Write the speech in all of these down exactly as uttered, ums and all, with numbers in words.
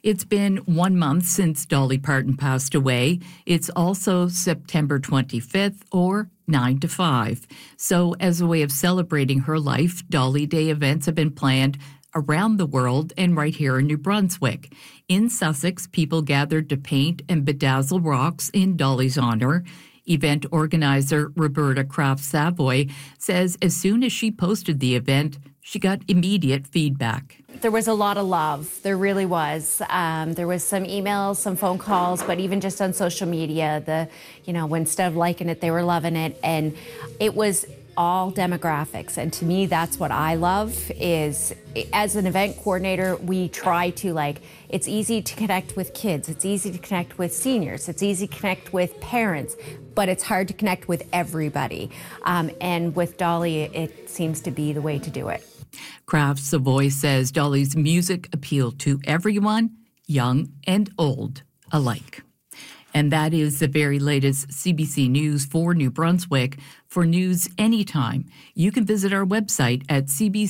It's been one month since Dolly Parton passed away. It's also September twenty-fifth, or nine to five. So as a way of celebrating her life, Dolly Day events have been planned around the world and right here in New Brunswick. In Sussex, people gathered to paint and bedazzle rocks in Dolly's honor. Event organizer Roberta Kraft Savoy says as soon as she posted the event, she got immediate feedback. There was a lot of love. There really was. Um, there was some emails, some phone calls, but even just on social media, the, you know, when instead of liking it, they were loving it. And it was all demographics. And to me, that's what I love is, as an event coordinator, we try to, like, it's easy to connect with kids. It's easy to connect with seniors. It's easy to connect with parents, but it's hard to connect with everybody. Um, and with Dolly, it seems to be the way to do it. Kraft Savoy says Dolly's music appealed to everyone, young and old alike. And that is the very latest C B C News for New Brunswick. For news anytime, you can visit our website at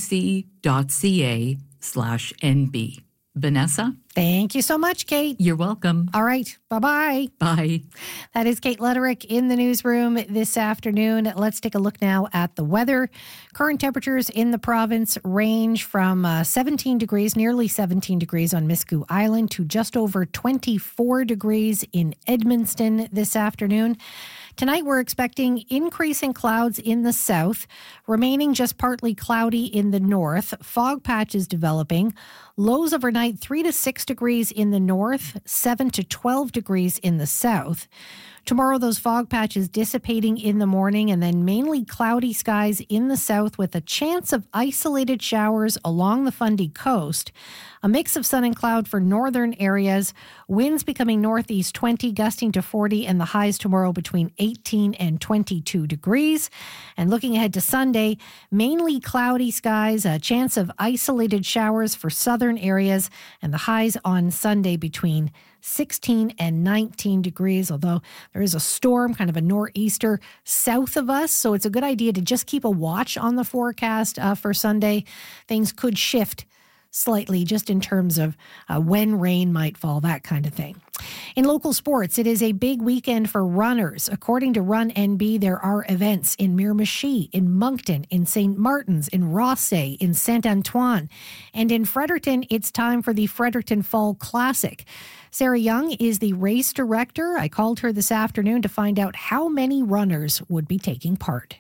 cbc.ca slash NB. Vanessa? Thank you so much, Kate. You're welcome. All right. Bye-bye. Bye. That is Kate Lederick in the newsroom this afternoon. Let's take a look now at the weather. Current temperatures in the province range from uh, seventeen degrees, nearly seventeen degrees on Miscou Island, to just over twenty-four degrees in Edmundston this afternoon. Tonight, we're expecting increasing clouds in the south, remaining just partly cloudy in the north, fog patches developing, lows overnight three to six degrees in the north, seven to twelve degrees in the south. Tomorrow, those fog patches dissipating in the morning, and then mainly cloudy skies in the south with a chance of isolated showers along the Fundy coast. A mix of sun and cloud for northern areas. Winds becoming northeast twenty, gusting to forty, and the highs tomorrow between eighteen and twenty-two degrees. And looking ahead to Sunday, mainly cloudy skies, a chance of isolated showers for southern areas, and the highs on Sunday between sixteen and nineteen degrees, although there is a storm, kind of a nor'easter south of us. So it's a good idea to just keep a watch on the forecast uh, for Sunday. Things could shift slightly just in terms of uh, when rain might fall, that kind of thing. In local sports, it is a big weekend for runners. According to Run N B, there are events in Miramichi, in Moncton, in Saint Martin's, in Rothesay, in Saint Antoine. And in Fredericton, it's time for the Fredericton Fall Classic. Sarah Young is the race director. I called her this afternoon to find out how many runners would be taking part.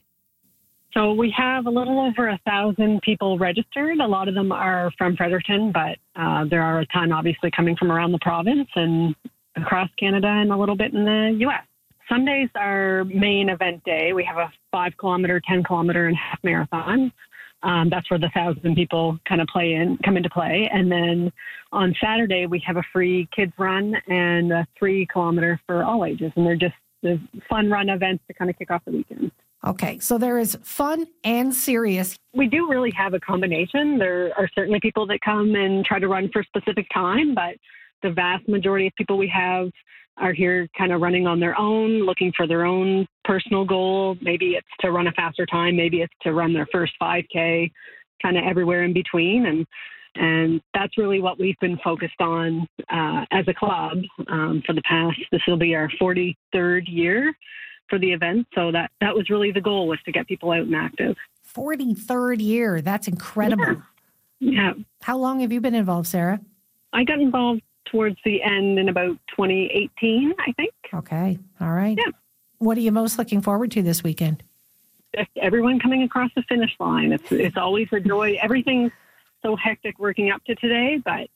So we have a little over a thousand people registered. A lot of them are from Fredericton, but uh, there are a ton obviously coming from around the province and across Canada and a little bit in the U S. Sunday's our main event day. We have a five kilometer, ten kilometer and half marathon. Um, that's where the thousand people kind of play in, come into play. And then on Saturday, we have a free kids run and a three kilometer for all ages. And they're just the fun run events to kind of kick off the weekend. Okay, so there is fun and serious. We do really have a combination. There are certainly people that come and try to run for a specific time, but the vast majority of people we have are here kind of running on their own, looking for their own personal goal. Maybe it's to run a faster time. Maybe it's to run their first five K, kind of everywhere in between. And and that's really what we've been focused on uh, as a club um, for the past, this will be our forty-third year for the event. So that, that was really the goal, was to get people out and active. forty-third year. That's incredible. Yeah. yeah. How long have you been involved, Sarah? I got involved towards the end in about twenty eighteen, I think. Okay. All right. Yeah. What are you most looking forward to this weekend? Everyone coming across the finish line. It's it's always a joy. Everything's so hectic working up to today, but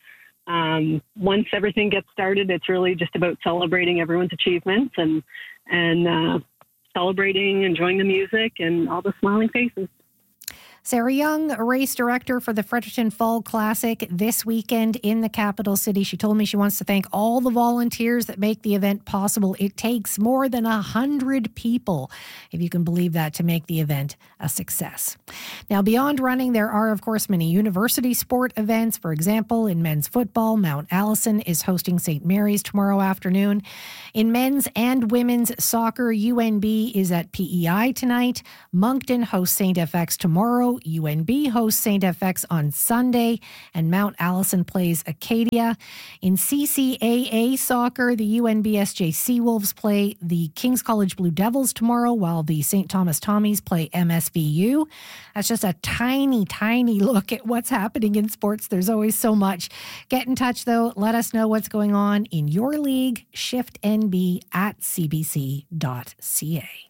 um, once everything gets started, it's really just about celebrating everyone's achievements and and uh, celebrating, enjoying the music and all the smiling faces. Sarah Young, race director for the Fredericton Fall Classic this weekend in the capital city. She told me she wants to thank all the volunteers that make the event possible. It takes more than a hundred people, if you can believe that, to make the event a success. Now, beyond running, there are, of course, many university sport events. For example, in men's football, Mount Allison is hosting Saint Mary's tomorrow afternoon. In men's and women's soccer, U N B is at P E I tonight. Moncton hosts Saint F X tomorrow. tomorrow. U N B hosts Saint F X on Sunday, and Mount Allison plays Acadia. In C C A A soccer, the U N B S J Seawolves play the King's College Blue Devils tomorrow, while the Saint Thomas Tommies play M S V U. That's just a tiny, tiny look at what's happening in sports. There's always so much. Get in touch, though. Let us know what's going on in your league. Shift N B at c b c dot c a.